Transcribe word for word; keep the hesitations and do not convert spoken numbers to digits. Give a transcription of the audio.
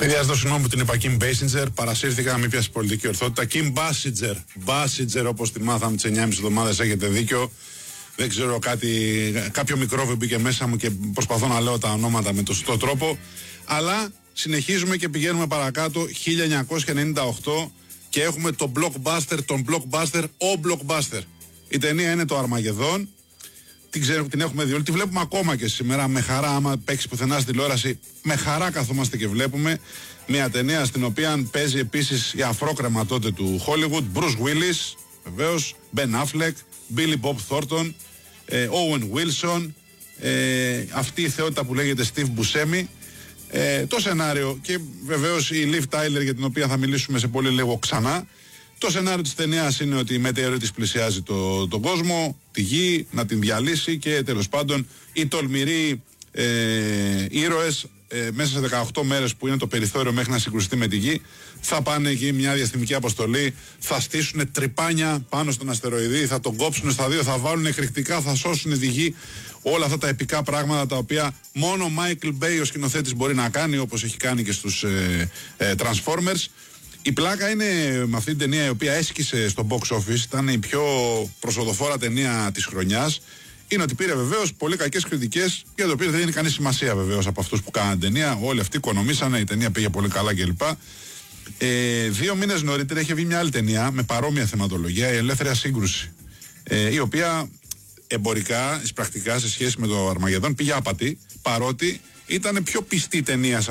Παιδιά, στο συγγνώμη που την είπα Kim Basinger, παρασύρθηκα να μην πιάσει πολιτική ορθότητα. Kim Basinger, Basinger όπως τη μάθαμε τις εννιά και μισή εβδομάδες, έχετε δίκιο. Δεν ξέρω, κάτι, κάποιο μικρόβιο μπήκε μέσα μου και προσπαθώ να λέω τα ονόματα με τον σωστό τρόπο. Αλλά συνεχίζουμε και πηγαίνουμε παρακάτω. χίλια εννιακόσια ενενήντα οκτώ και έχουμε το blockbuster, τον blockbuster, ο blockbuster. Η ταινία είναι το Αρμαγεδόν. Την, ξέρω, την έχουμε δει όλη, τη βλέπουμε ακόμα και σήμερα με χαρά. Άμα παίξει πουθενά στην τηλεόραση, με χαρά καθόμαστε και βλέπουμε. Μια ταινία στην οποία παίζει επίσης η αφρόκρεμα τότε του Hollywood, Bruce Willis, βεβαίως, Ben Affleck, Billy Bob Thornton, ε, Owen Wilson, ε, αυτή η θεότητα που λέγεται Steve Buscemi. Ε, το σενάριο και βεβαίως η Liv Tyler, για την οποία θα μιλήσουμε σε πολύ λίγο ξανά. Το σενάριο της ταινίας είναι ότι η μετεωρή της πλησιάζει το, τον κόσμο, τη γη, να την διαλύσει και τέλος πάντων οι τολμηροί ε, ήρωες ε, μέσα σε δεκαοκτώ μέρες που είναι το περιθώριο μέχρι να συγκρουστεί με τη γη, θα πάνε εκεί μια διαστημική αποστολή, θα στήσουν τρυπάνια πάνω στον αστεροειδή, θα τον κόψουν στα δύο, θα βάλουν εκρηκτικά, θα σώσουν τη γη. Όλα αυτά τα επικά πράγματα τα οποία μόνο ο Michael Bay ο σκηνοθέτης μπορεί να κάνει, όπως έχει κάνει και στους ε, ε, Transformers. Η πλάκα είναι με αυτή την ταινία, η οποία έσκησε στο box office, ήταν η πιο προσοδοφόρα ταινία της χρονιάς. Είναι ότι πήρε βεβαίως πολύ κακές κριτικές, για το οποίο δεν είναι κανεί σημασία βεβαίως από αυτούς που κάναν ταινία. Όλοι αυτοί οικονομήσανε, η ταινία πήγε πολύ καλά κλπ. Ε, δύο μήνες νωρίτερα είχε βγει μια άλλη ταινία με παρόμοια θεματολογία, η Ελεύθερη Σύγκρουση. Ε, η οποία εμπορικά, πρακτικά σε σχέση με το Αρμαγεδόν πήγε άπατη, παρότι ήταν πιο πιστή ταινία